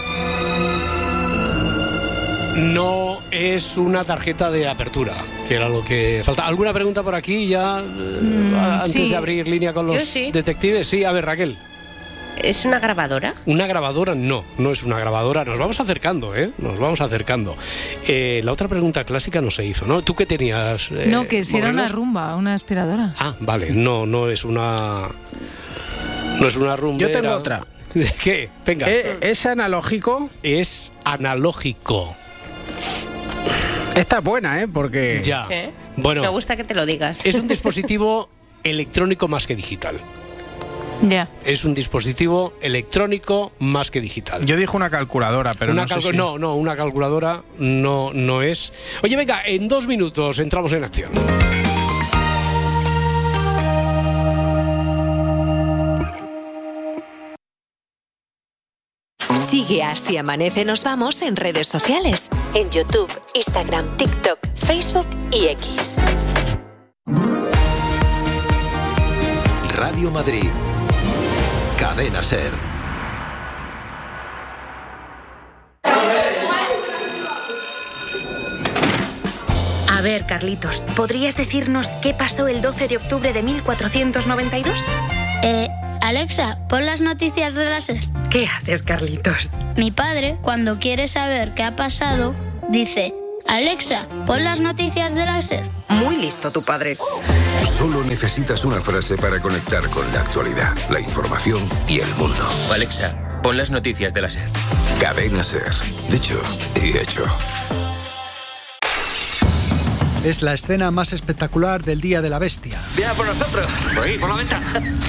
No es una tarjeta de apertura, que era lo que falta. ¿Alguna pregunta por aquí ya mm, antes sí. de abrir línea con los sí. detectives? Sí, a ver, Raquel. ¿Es una grabadora? Una grabadora no, no es una grabadora. Nos vamos acercando, ¿eh? Nos vamos acercando. Eh, la otra pregunta clásica no se hizo, ¿no? ¿Tú qué tenías? Eh, no, que si era una modelos? rumba, una aspiradora. Ah, vale, no, no es una... No es una rumbera. Yo tengo otra. ¿De qué? Venga. ¿Es, ¿Es analógico? Es analógico. Esta es buena, ¿eh? Porque... Ya. ¿Eh? Bueno, me gusta que te lo digas. Es un dispositivo electrónico más que digital. Ya. Es un dispositivo electrónico más que digital. Yo dije una calculadora, pero una no sé calcu- si... No, no, una calculadora no, no es. Oye, venga, en dos minutos entramos en acción. Sigue a Si Amanece Nos Vamos en redes sociales. En YouTube, Instagram, TikTok, Facebook y X. Radio Madrid. Cadena SER. A ver, Carlitos, ¿podrías decirnos qué pasó el doce de octubre de mil cuatrocientos noventa y dos? Eh, Alexa, pon las noticias de la SER. ¿Qué haces, Carlitos? Mi padre, cuando quiere saber qué ha pasado, dice: Alexa, pon las noticias de la SER. Muy listo tu padre. Solo necesitas una frase para conectar con la actualidad, la información y el mundo. Alexa, pon las noticias de la SER. Cadena SER. Dicho y hecho. Es la escena más espectacular del Día de la Bestia. ¡Viene por nosotros! ¡Por ahí, por la ventana!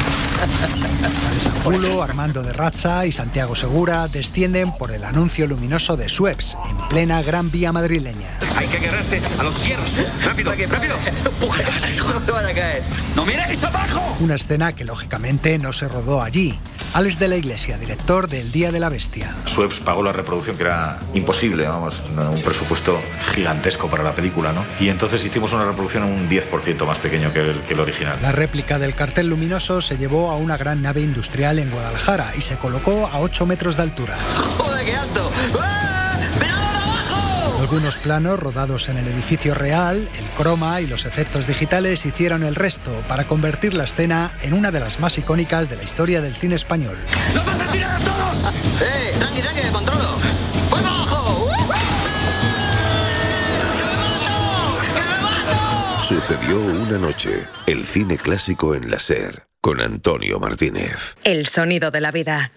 Pulo, Armando de Razza y Santiago Segura descienden por el anuncio luminoso de Suez, en plena Gran Vía madrileña. Hay que agarrarse a los hierros. ¡Rápido, rápido! ¡Empuja! ¡No te vaya a caer! ¡No miréis abajo! Una escena que lógicamente no se rodó allí. Alex de la Iglesia, director del Día de la Bestia. Suez pagó la reproducción, que era imposible, vamos, un presupuesto gigantesco para la película, ¿no? Y entonces hicimos una reproducción un diez por ciento más pequeño que el, que el original. La réplica del cartel luminoso se llevó a una gran nave industrial en Guadalajara y se colocó a ocho metros de altura. ¡Joder, qué alto! ¡Ah! ¡Miradlo de abajo! Algunos planos rodados en el edificio real, el croma y los efectos digitales hicieron el resto para convertir la escena en una de las más icónicas de la historia del cine español. ¡Nos vas a tirar a todos! ¡Eh! ¡Tranqui, tranqui, que controlo! ¡Voy para abajo! Sucedió una noche. El cine clásico en la SER. Con Antonio Martínez. El sonido de la vida.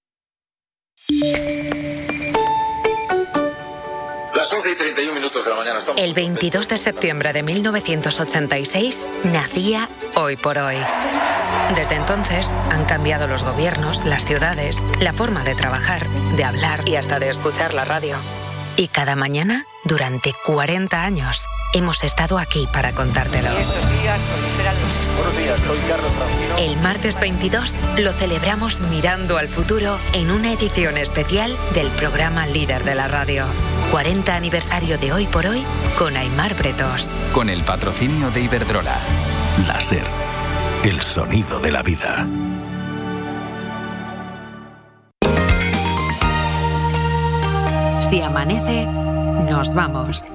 Las once y treinta y un minutos de la mañana. Estamos... El veintidós de septiembre de mil novecientos ochenta y seis nacía Hoy por Hoy. Desde entonces han cambiado los gobiernos, las ciudades, la forma de trabajar, de hablar y hasta de escuchar la radio. Y cada mañana, durante cuarenta años, hemos estado aquí para contártelo. Estos días proliferan los... Buenos días, soy Carlos Francino. El martes veintidós lo celebramos mirando al futuro en una edición especial del programa líder de la radio. cuarenta aniversario de Hoy por Hoy con Aimar Bretos. Con el patrocinio de Iberdrola. La SER. El sonido de la vida. Si amanece, nos vamos.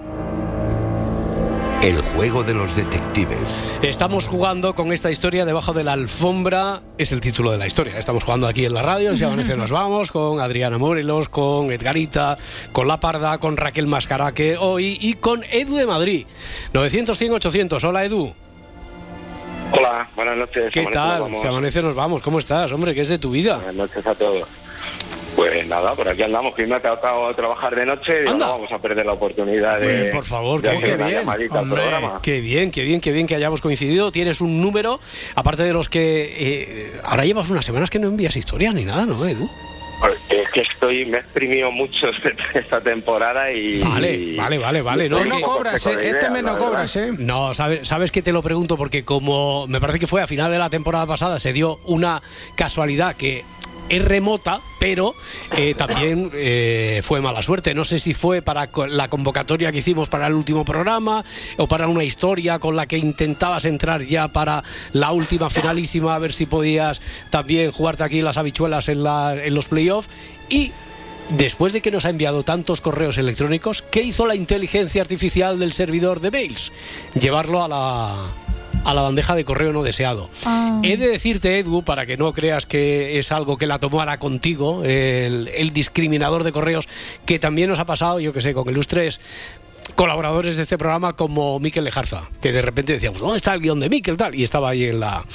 El juego de los detectives. Estamos jugando con esta historia debajo de la alfombra. Es el título de la historia. Estamos jugando aquí en la radio. Si amanece nos vamos. Con Adriana Morelos, con Edgarita, con La Parda, con Raquel Mascaraque hoy y con Edu de Madrid. novecientos, cien, ochocientos. Hola, Edu. Hola, buenas noches. ¿Qué tal? Si amanece nos vamos. ¿Cómo estás, hombre? ¿Qué es de tu vida? Buenas noches a todos. Pues nada, por aquí andamos, que me ha tocado trabajar de noche y no vamos a perder la oportunidad de, Hombre, por favor, de qué, hacer qué una bien, llamadita al hombre, programa. qué bien, qué bien, qué bien que hayamos coincidido. Tienes un número, aparte de los que eh, ahora llevas unas semanas que no envías historias ni nada, ¿no, Edu? Es que estoy, me he exprimido mucho esta temporada y... Vale, y, vale, vale, vale. No, no, no cobras, eh, este mes no cobras, ¿eh? No, sabes, sabes que te lo pregunto porque como me parece que fue a final de la temporada pasada, se dio una casualidad que es remota, pero eh, también eh, fue mala suerte. No sé si fue para la convocatoria que hicimos para el último programa o para una historia con la que intentabas entrar ya para la última finalísima, a ver si podías también jugarte aquí las habichuelas en, la, en los playoffs. Y después de que nos ha enviado tantos correos electrónicos, ¿qué hizo la inteligencia artificial del servidor de mails? Llevarlo a la... a la bandeja de correo no deseado. Oh. He de decirte, Edu, para que no creas que es algo que la tomara contigo, el, el discriminador de correos, que también nos ha pasado, yo que sé, con ilustres colaboradores de este programa como Miquel Lejarza, que de repente decíamos, ¿dónde está el guión de Miquel? Tal, y estaba ahí en la,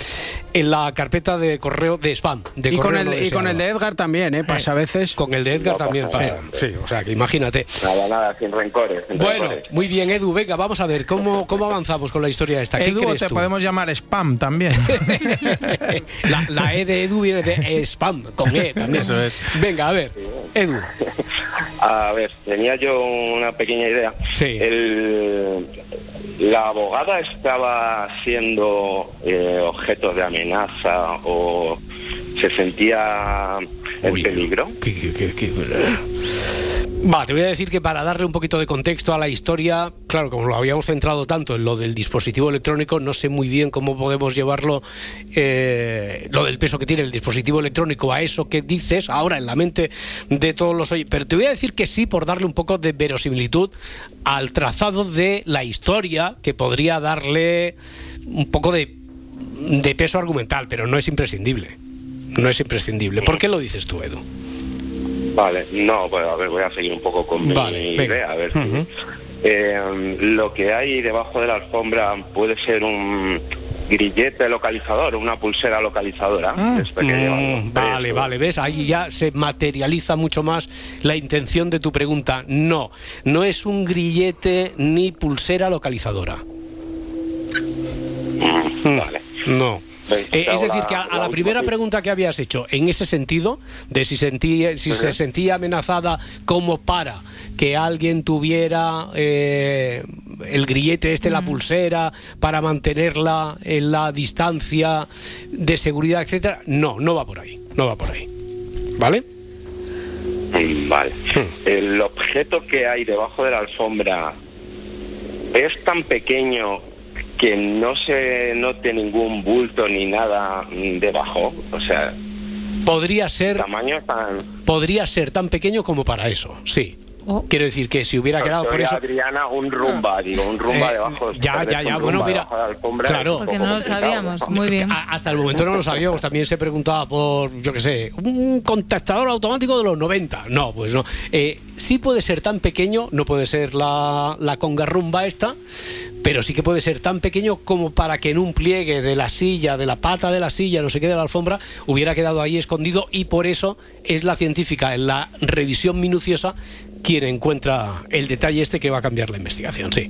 en la carpeta de correo de spam. De y, correo con el, no y con el de Edgar también, ¿eh? Pasa a veces. Con el de Edgar No también pasa pasa. Sí, o sea, que imagínate. Nada, nada, sin rencores. Sin Bueno, rencores. muy bien, Edu. Venga, vamos a ver cómo, cómo avanzamos con la historia esta. ¿Qué Edu, crees te tú? podemos llamar spam también. la, la E de Edu viene de spam, con E también. Eso es. Venga, a ver, Edu. A ver, tenía yo una pequeña idea. Sí. El, ¿La abogada estaba siendo eh, objeto de amenaza o se sentía en Uy, peligro? ¿qué, qué, qué, qué? Va, te voy a decir que para darle un poquito de contexto a la historia, claro, como lo habíamos centrado tanto en lo del dispositivo electrónico, no sé muy bien cómo podemos llevarlo, eh, lo del peso que tiene el dispositivo electrónico a eso que dices ahora en la mente de todos los oyentes. Pero te voy a decir que sí, por darle un poco de verosimilitud al trazado de la historia, que podría darle un poco de, de peso argumental, pero no es imprescindible. No es imprescindible. ¿Por qué lo dices tú, Edu? Vale, no, pues a ver, voy a seguir un poco con Vale, mi venga. idea, a ver si... Ujú. eh, lo que hay debajo de la alfombra puede ser un grillete localizador, una pulsera localizadora. Ah, Esta que llevamos. mm, vale, vale, ¿ves? Ahí ya se materializa mucho más la intención de tu pregunta. No, no es un grillete ni pulsera localizadora. Mm, vale. No. Veis, Eh, es ahora decir, que a, a la última primera que- pregunta que habías hecho, en ese sentido, de si, sentía, si se Ujú. sentía amenazada como para que alguien tuviera eh, el grillete este, la pulsera, para mantenerla en la distancia de seguridad, etcétera, no, no va por ahí, no va por ahí. ¿Vale? Mm, Vale. El objeto que hay debajo de la alfombra es tan pequeño que no se note ningún bulto ni nada mm, debajo. O sea, Podría ser, tamaño tan... podría ser tan pequeño como para eso, sí. Quiero decir que si hubiera quedado por Soy eso... Adriana, un rumba, digo, un rumba Eh, debajo. ya, ya, ya, un bueno, rumba mira, debajo de la alfombra claro. es un Porque poco no lo complicado, sabíamos. ¿no? Muy bien. A- Hasta el momento no lo sabíamos. También se preguntaba por, yo qué sé, un contactador automático de los noventa. No, pues no. Eh, sí puede ser tan pequeño, no puede ser la, la conga rumba esta, pero sí que puede ser tan pequeño como para que en un pliegue de la silla, de la pata de la silla, no sé qué, de la alfombra, hubiera quedado ahí escondido, y por eso es la científica en la revisión minuciosa quien encuentra el detalle este que va a cambiar la investigación, sí.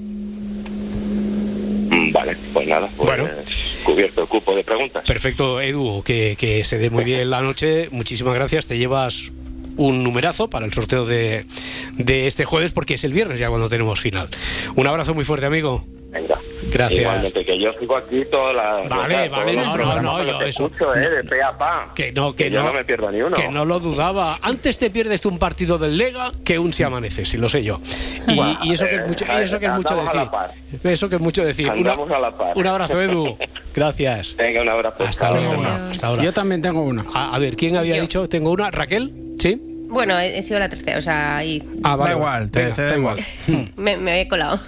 Mm, Vale, pues nada, pues, Bueno. eh, cubierto el cupo de preguntas. Perfecto, Edu, que, que se dé muy bien la noche. Muchísimas gracias. Te llevas un numerazo para el sorteo de, de este jueves, porque es el viernes ya cuando tenemos final. Un abrazo muy fuerte, amigo. Venga. Gracias. Igualmente, que yo sigo aquí todas las... Vale, todos vale, los no, no, programas no, los yo eso- escucho, eh, de pe a pa. Que no, que, yo no, no me pierdo ni uno. que no lo dudaba. Antes te pierdes tú un partido del Lega que un Si Amanece, si lo sé yo. Y, Buah, y eso que es mucho, y eso que es mucho andamos a la decir. par. Eso que es mucho decir. Una- Andamos a la par. un abrazo, Edu. Gracias. Venga, un abrazo. Hasta Chao. luego. Hasta ahora. Yo también tengo una. A, a ver, ¿quién había Yo. dicho? Tengo una. ¿Raquel? ¿Sí? Bueno, he, he sido la tercera, o sea, ahí Ah, vale, Da vale. igual, te- Venga, te da da igual. me, me he colado.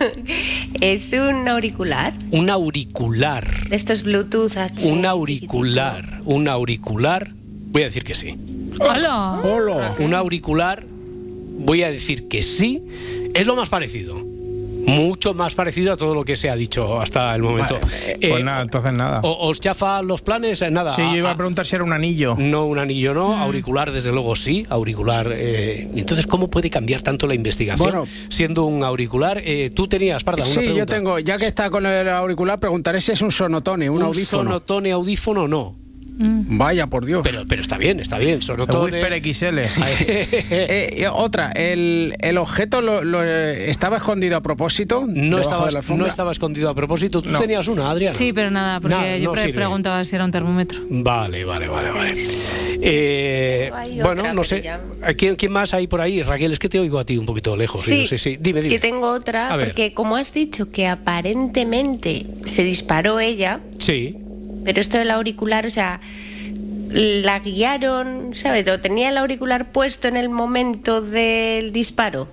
Es un auricular Un auricular. de estos Bluetooth H. Un auricular. Un auricular. Voy a decir que sí. ¡Hola! Hola. Un auricular. Voy a decir que sí. Es lo más parecido. Mucho más parecido a todo lo que se ha dicho hasta el momento. Vale, Eh, pues nada, entonces nada. o- ¿Os chafa los planes? Eh, Nada. Sí, yo iba Ah, a preguntar si era un anillo. No, un anillo no, auricular desde luego sí, auricular. Eh, entonces, ¿cómo puede cambiar tanto la investigación Bueno. siendo un auricular? Eh, Tú tenías, Parda, una Sí, pregunta. yo tengo, ya que está con el auricular, preguntaré si es un sonotone, un, un audífono. sonotone audífono, no. Vaya, por Dios. Pero, pero está bien, está bien. El Sonotone. Whisper X L. Eh, eh, otra, el, el objeto lo, lo, eh, estaba escondido a propósito. No debajo estaba, de la alfombra? no estaba escondido a propósito. Tú No. tenías una, Adriana. Sí, pero nada, porque Nada, yo no pre- sirve. preguntaba si era un termómetro. Vale, vale, vale, vale. Eh, Hay bueno, otra, no pero sé. ya- ¿Quién, ¿Quién más hay por ahí? Raquel, es que te oigo a ti un poquito lejos. Sí, sí, sí. Dime, dime. que tengo otra, A ver. porque como has dicho que aparentemente se disparó ella, Sí. pero esto del auricular, o sea, la guiaron, ¿sabes? O tenía el auricular puesto en el momento del disparo.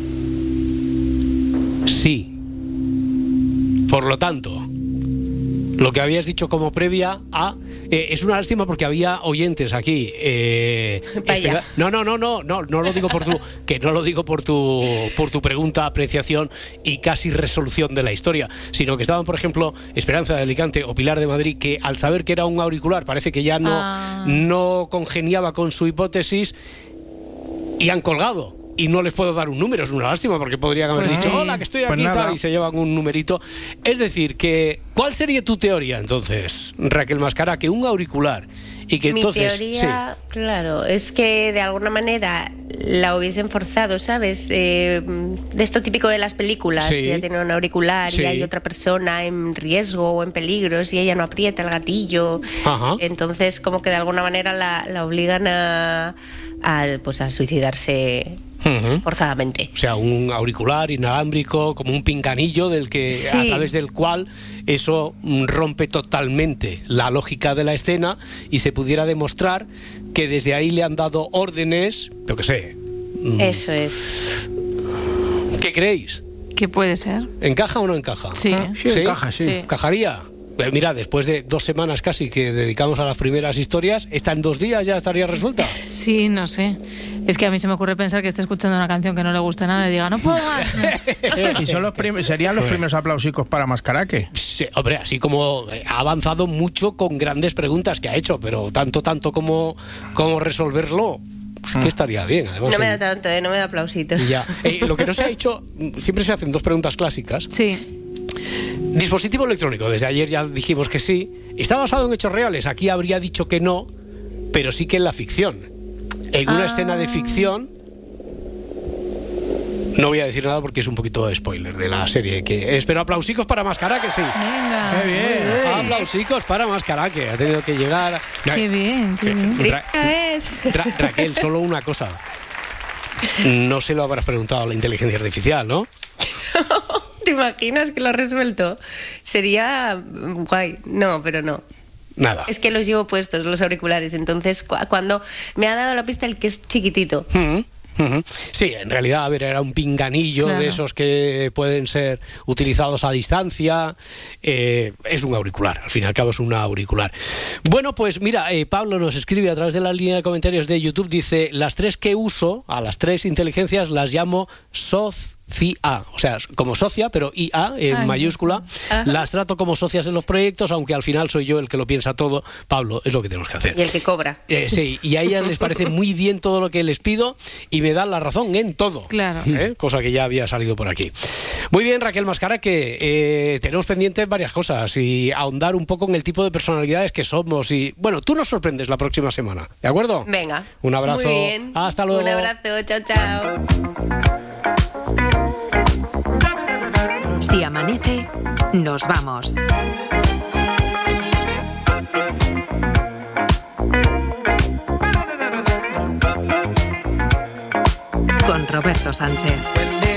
Sí. Por lo tanto, Lo que habías dicho como previa a... Eh, es una lástima porque había oyentes aquí. Eh, espera, no, no, no, no, no, no lo digo por tu... que no lo digo por tu, por tu pregunta, apreciación y casi resolución de la historia, sino que estaban, por ejemplo, Esperanza de Alicante o Pilar de Madrid, que al saber que era un auricular parece que ya no, ah. no congeniaba con su hipótesis y han colgado. Y no les puedo dar un número, es una lástima, porque podrían haber pues dicho, sí. hola, que estoy aquí pues tal, y se llevan un numerito. Es decir, que ¿cuál sería tu teoría entonces, Raquel Mascara? Que un auricular y que Mi entonces... teoría, sí. claro, es que de alguna manera la hubiesen forzado, ¿sabes? Eh, de esto típico de las películas, sí. que ya tiene un auricular sí. y hay otra persona en riesgo o en peligro, si ella no aprieta el gatillo. Ajá. Entonces, como que de alguna manera la, la obligan a, a, pues a suicidarse... Uh-huh. forzadamente. O sea, un auricular inalámbrico, como un pinganillo del que sí. a través del cual eso rompe totalmente la lógica de la escena y se pudiera demostrar que desde ahí le han dado órdenes, yo qué sé. Eso es. ¿Qué creéis? ¿Qué puede ser? ¿Encaja o no encaja? Sí, sí, sí encaja, sí. sí. ¿Encajaría? Mira, después de dos semanas casi que dedicamos a las primeras historias, ¿esta en dos días ya estaría resuelta? Sí, no sé. Es que a mí se me ocurre pensar que esté escuchando una canción que no le gusta nada y diga, no puedo más. ¿Y son los prim- serían los primeros aplausicos para Mascaraque? Sí, hombre, así como ha avanzado mucho con grandes preguntas que ha hecho, pero tanto, tanto como, como resolverlo... Pues que estaría bien, además. No me da tanto, ¿eh? No me da aplausitos. Ya. Eh, lo que no se ha hecho, siempre se hacen dos preguntas clásicas. Sí. Dispositivo electrónico, desde ayer ya dijimos que sí. ¿Está basado en hechos reales? Aquí habría dicho que no, pero sí que en la ficción. En una ah. escena de ficción... No voy a decir nada porque es un poquito de spoiler de la serie. Que espero aplausicos para Mascaraque, sí. Venga. Qué bien. bien. Aplausicos para Mascaraque. Ha tenido que llegar. Qué bien, qué bien. Ra- Ra- Raquel, solo una cosa. No se lo habrás preguntado a la inteligencia artificial, ¿no? ¿Te imaginas que lo ha resuelto? Sería guay. No, pero no. Nada. Es que los llevo puestos, los auriculares. Entonces, cu- cuando me ha dado la pista el que es chiquitito. Mm-hmm. Uh-huh. Sí, en realidad, a ver, era un pinganillo claro. de esos que pueden ser utilizados a distancia. Eh, es un auricular, al fin y al cabo es un auricular. Bueno, pues mira, eh, Pablo nos escribe a través de la línea de comentarios de YouTube, dice, las tres que uso, a las tres inteligencias las llamo soz. C I A, o sea, como socia, pero I A en Ay, mayúscula. Ajá. Las trato como socias en los proyectos, aunque al final soy yo el que lo piensa todo. Pablo, es lo que tenemos que hacer. Y el que cobra. Eh, sí, y a ellas les parece muy bien todo lo que les pido y me dan la razón en todo. Claro. ¿Eh? Cosa que ya había salido por aquí. Muy bien, Raquel Mascaraque, eh, tenemos pendientes varias cosas y ahondar un poco en el tipo de personalidades que somos. Y bueno, tú nos sorprendes la próxima semana, ¿de acuerdo? Venga. Un abrazo. Muy bien. Hasta luego. Un abrazo, chao, chao. Si amanece, nos vamos. Con Roberto Sánchez.